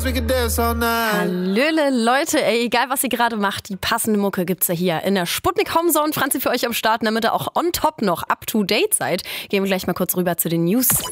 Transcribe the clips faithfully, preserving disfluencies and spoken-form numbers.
Hallöle Leute, ey, egal was ihr gerade macht, die passende Mucke gibt's ja hier in der Sputnik Homezone. Franzi für euch am Start, damit ihr auch on top noch up to date seid. Gehen wir gleich mal kurz rüber zu den News. M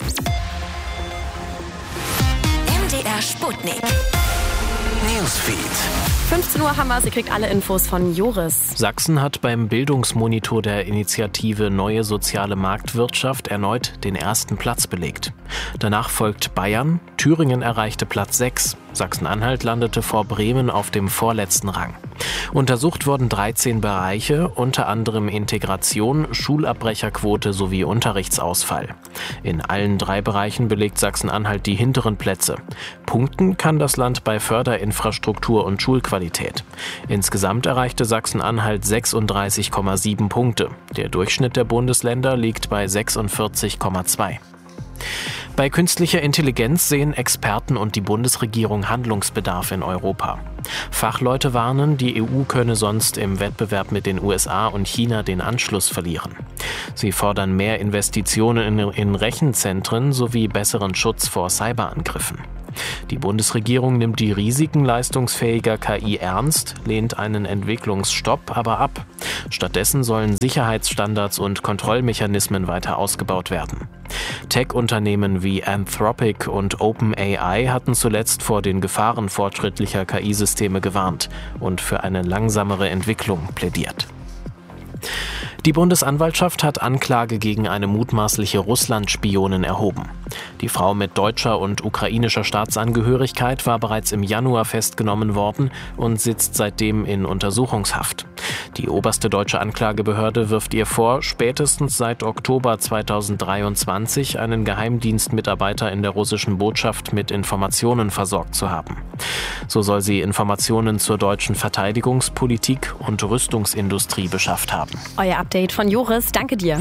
D R Sputnik Newsfeed. fünfzehn Uhr haben wir es, ihr kriegt alle Infos von Joris. Sachsen hat beim Bildungsmonitor der Initiative Neue Soziale Marktwirtschaft erneut den ersten Platz belegt. Danach folgt Bayern, Thüringen erreichte Platz sechs, Sachsen-Anhalt landete vor Bremen auf dem vorletzten Rang. Untersucht wurden dreizehn Bereiche, unter anderem Integration, Schulabbrecherquote sowie Unterrichtsausfall. In allen drei Bereichen belegt Sachsen-Anhalt die hinteren Plätze. Punkten kann das Land bei Förderinfrastruktur und Schulqualität. Insgesamt erreichte Sachsen-Anhalt sechsunddreißig Komma sieben Punkte. Der Durchschnitt der Bundesländer liegt bei sechsundvierzig Komma zwei. Bei künstlicher Intelligenz sehen Experten und die Bundesregierung Handlungsbedarf in Europa. Fachleute warnen, die E U könne sonst im Wettbewerb mit den U S A und China den Anschluss verlieren. Sie fordern mehr Investitionen in, in Rechenzentren sowie besseren Schutz vor Cyberangriffen. Die Bundesregierung nimmt die Risiken leistungsfähiger K I ernst, lehnt einen Entwicklungsstopp aber ab. Stattdessen sollen Sicherheitsstandards und Kontrollmechanismen weiter ausgebaut werden. Tech-Unternehmen wie Anthropic und OpenAI hatten zuletzt vor den Gefahren fortschrittlicher K I-Systeme gewarnt und für eine langsamere Entwicklung plädiert. Die Bundesanwaltschaft hat Anklage gegen eine mutmaßliche Russland-Spionin erhoben. Die Frau mit deutscher und ukrainischer Staatsangehörigkeit war bereits im Januar festgenommen worden und sitzt seitdem in Untersuchungshaft. Die oberste deutsche Anklagebehörde wirft ihr vor, spätestens seit Oktober zweitausenddreiundzwanzig einen Geheimdienstmitarbeiter in der russischen Botschaft mit Informationen versorgt zu haben. So soll sie Informationen zur deutschen Verteidigungspolitik und Rüstungsindustrie beschafft haben. Euer Update von Joris, danke dir.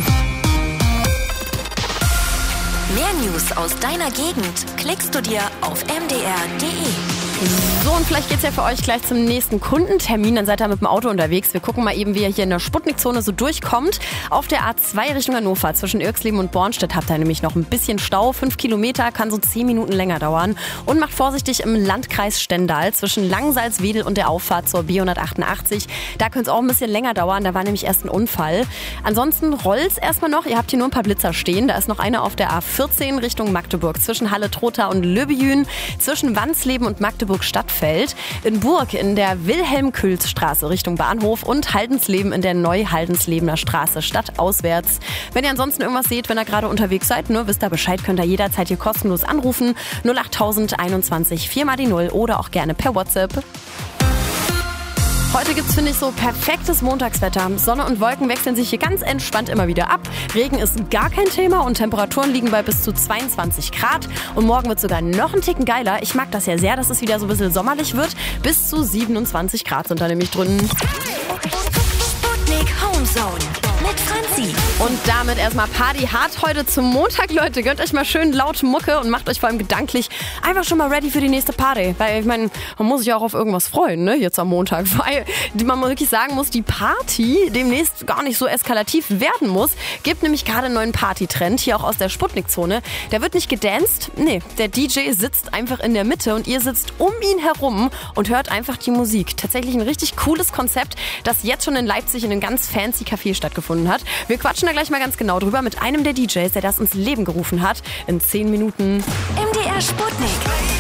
Mehr News aus deiner Gegend klickst du dir auf m d r punkt d e. So, und vielleicht geht's ja für euch gleich zum nächsten Kundentermin. Dann seid ihr mit dem Auto unterwegs. Wir gucken mal eben, wie ihr hier in der Sputnik-Zone so durchkommt. Auf der A zwei Richtung Hannover zwischen Irxleben und Bornstedt habt ihr nämlich noch ein bisschen Stau. Fünf Kilometer, kann so zehn Minuten länger dauern. Und macht vorsichtig im Landkreis Stendal zwischen Langsalzwedel und der Auffahrt zur B hundertachtundachtzig. Da könnte es auch ein bisschen länger dauern. Da war nämlich erst ein Unfall. Ansonsten rollt's erstmal noch. Ihr habt hier nur ein paar Blitzer stehen. Da ist noch einer auf der A vierzehn Richtung Magdeburg zwischen Halle-Trotha und Löbejün, zwischen Wansleben und Magdeburg Stadtfeld, in Burg in der Wilhelm-Külz-Straße Richtung Bahnhof und Haldensleben in der Neu-Haldenslebener Straße stadtauswärts. Wenn ihr ansonsten irgendwas seht, wenn ihr gerade unterwegs seid, nur wisst ihr Bescheid, könnt ihr jederzeit hier kostenlos anrufen. null acht einundzwanzig vier mal die null oder auch gerne per WhatsApp. Heute gibt's, finde ich, so perfektes Montagswetter. Sonne und Wolken wechseln sich hier ganz entspannt immer wieder ab. Regen ist gar kein Thema und Temperaturen liegen bei bis zu zweiundzwanzig Grad. Und morgen wird sogar noch ein Ticken geiler. Ich mag das ja sehr, dass es wieder so ein bisschen sommerlich wird. Bis zu siebenundzwanzig Grad sind da nämlich drin. Sputnik Homezone mit Franzi. Und damit erstmal Party hart heute zum Montag, Leute. Gönnt euch mal schön laute Mucke und macht euch vor allem gedanklich einfach schon mal ready für die nächste Party. Weil ich meine, man muss sich auch auf irgendwas freuen, ne, jetzt am Montag. Weil man wirklich sagen muss, die Party demnächst gar nicht so eskalativ werden muss. Gibt nämlich gerade einen neuen Partytrend, hier auch aus der Sputnik-Zone. Der wird nicht gedanced, nee, der D J sitzt einfach in der Mitte und ihr sitzt um ihn herum und hört einfach die Musik. Tatsächlich ein richtig cooles Konzept, das jetzt schon in Leipzig in einem ganz fancy Café stattgefunden hat. Wir quatschen da gleich mal ganz genau drüber mit einem der D Js, der das ins Leben gerufen hat. In zehn Minuten. M D R Sputnik.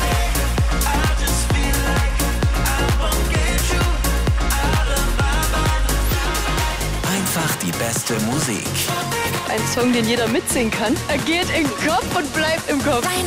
Einfach die beste Musik. Ein Song, den jeder mitsingen kann. Er geht in den Kopf und bleibt im Kopf. Dein